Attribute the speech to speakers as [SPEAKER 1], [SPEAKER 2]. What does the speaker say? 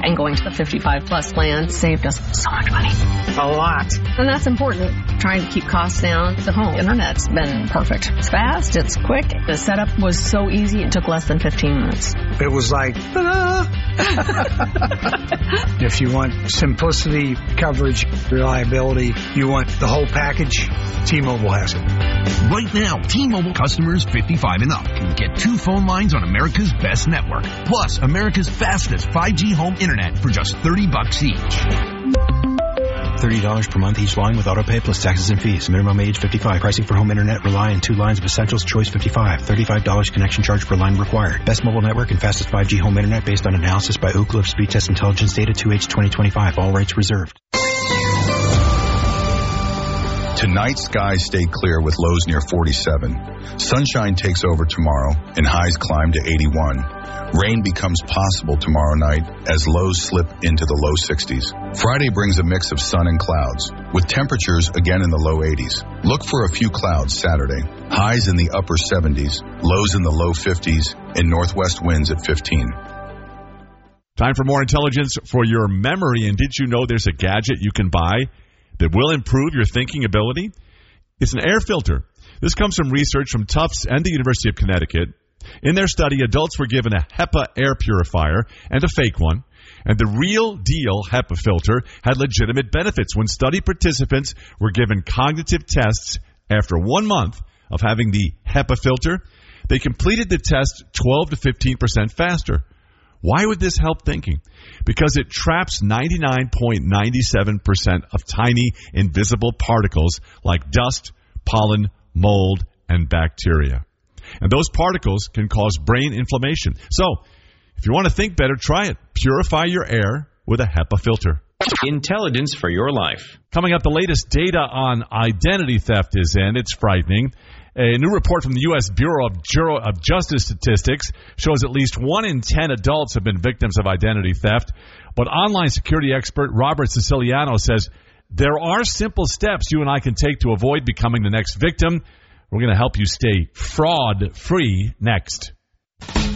[SPEAKER 1] and going to the 55 plus plan saved us so much money.
[SPEAKER 2] A lot.
[SPEAKER 1] And that's important. Trying to keep costs down. The home internet's been perfect. It's fast, it's quick. The setup was so easy, it took less than 15 minutes.
[SPEAKER 2] It was like, if you want simplicity, coverage, reliability, you want the whole package, T-Mobile has it.
[SPEAKER 3] Right now, T-Mobile customers 55 and up can get 2 phone lines on America's best network, plus America's fastest 5G home internet for just $30 each.
[SPEAKER 4] $30 per month each line with autopay plus taxes and fees. Minimum age 55. Pricing for home internet rely on 2 lines of essentials. Choice 55. $35 connection charge per line required. Best mobile network and fastest 5G home internet based on analysis by Ookla of Speed Test Intelligence data 2H 2025. All rights reserved.
[SPEAKER 5] Tonight, skies stay clear with lows near 47. Sunshine takes over tomorrow and highs climb to 81. Rain becomes possible tomorrow night as lows slip into the low 60s. Friday brings a mix of sun and clouds, with temperatures again in the low 80s. Look for a few clouds Saturday. Highs in the upper 70s, lows in the low 50s, and northwest winds at 15.
[SPEAKER 6] Time for more intelligence for your memory. And did you know there's a gadget you can buy that will improve your thinking ability? It's an air filter. This comes from research from Tufts and the University of Connecticut. In their study, adults were given a HEPA air purifier and a fake one, and the real deal HEPA filter had legitimate benefits. When study participants were given cognitive tests after 1 month of having the HEPA filter, they completed the test 12 to 15% faster. Why would this help thinking? Because it traps 99.97% of tiny, invisible particles like dust, pollen, mold, and bacteria. And those particles can cause brain inflammation. So, if you want to think better, try it. Purify your air with a HEPA filter.
[SPEAKER 7] Intelligence for your life.
[SPEAKER 6] Coming up, the latest data on identity theft is in. It's frightening. A new report from the U.S. Bureau of Justice Statistics shows at least 1 in 10 adults have been victims of identity theft. But online security expert Robert Siciliano says there are simple steps you and I can take to avoid becoming the next victim. We're going to help you stay fraud-free next.